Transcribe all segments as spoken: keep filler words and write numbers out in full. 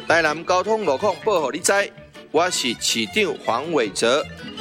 台南交通路况报给你知，我是市长黄伟哲。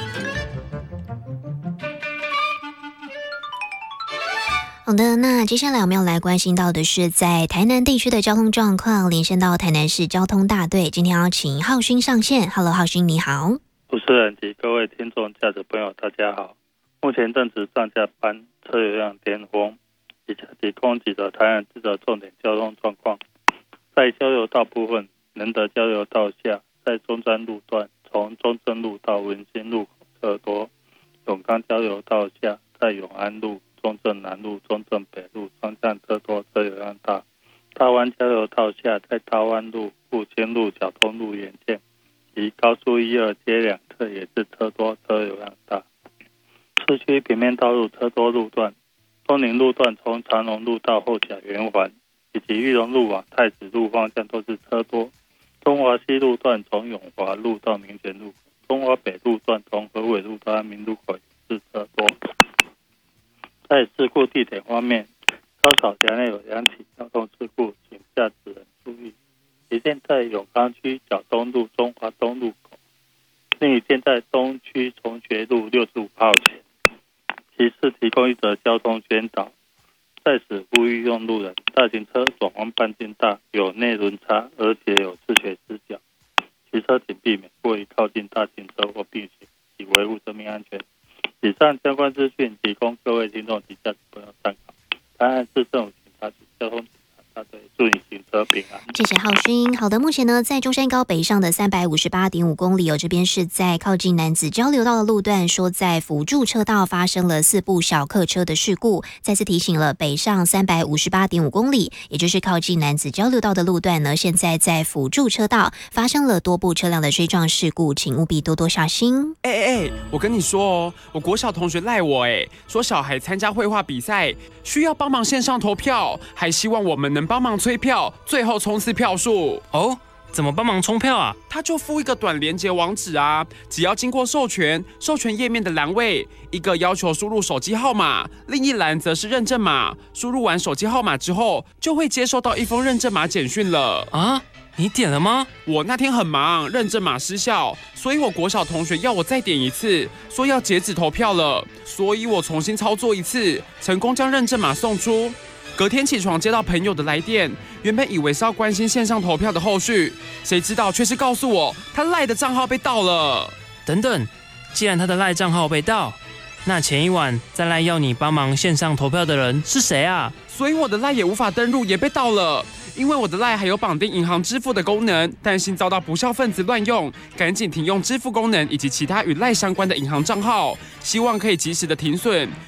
好的，那接下来我们要来关心到的是在台南地区的交通状况，连线到台南市交通大队，今天要请浩勋上线。Hello， 浩勋你好。 主持人及各位听众、驾驶朋友，大家好。目前正值上下班车流量巅峰，以下提供几个台南市的重点交通状况。在交流道部分，仁德交流道下，在中山路段，从中正路到文心路口车多；永康交流道下，在永安路、中正南路、中正北路双向车多，车流量大。大湾交流道下，在大湾路、复兴路、小东路沿线及高速一二街两侧也是车多，车流量大。市区平面道路车多路段，东宁路段从长荣路到后甲圆环，以及裕隆路往太子路方向都是车多。中华西路段从永华路到民权路口，中华北路段从和伟路到安民路口也是车多。在事故地点方面，高草峡内有两起交通事故，请驾驶人注意。一件在永康区角东路中华东路口，另一件在东区重学路六十五号前。其次提供一则交通宣导，在此呼吁用路人，大型车转弯半径大，有内轮差，而且有自学死角，骑车请避免过于靠近大型车或并行，以维护生命安全。以上相关资讯提供各位听众及驾驶朋友参考。台南市政府警察局交通警察大队祝你行车平安。 谢谢浩勋。好的，目前呢，在中山高北上的三百五十八点五公里哦，这边是在靠近楠梓交流道的路段，说在辅助车道发生了四部小客车的事故。再次提醒了，北上三百五十八点五公里，也就是靠近楠梓交流道的路段呢，现在在辅助车道发生了多部车辆的追撞事故，请务必多多小心。 哎哎哎，我跟你说哦，我国小同学赖我哎，说小孩参加绘画比赛需要帮忙线上投票，还希望我们能帮忙催票，最后冲刺票数。 哦，怎么帮忙冲票啊？ 他就附一个短连结网址啊，只要经过授权，授权页面的栏位，一个要求输入手机号码，另一栏则是认证码。输入完手机号码之后，就会接收到一封认证码简讯了。 啊？你点了吗？ 我那天很忙，认证码失效，所以我国小同学要我再点一次，说要截止投票了，所以我重新操作一次，成功将认证码送出。隔天起床接到朋友的来电，原本以为是要关心线上投票的后续，谁知道却是告诉我他赖的账号被盗了。 等等，既然他的赖账号被盗，那前一晚在赖要你帮忙线上投票的人是谁啊？ 所以我的赖也无法登入，也被盗了。因为我的赖还有绑定银行支付的功能，担心遭到不肖分子乱用，赶紧停用支付功能以及其他与赖相关的银行账号，希望可以及时的停损。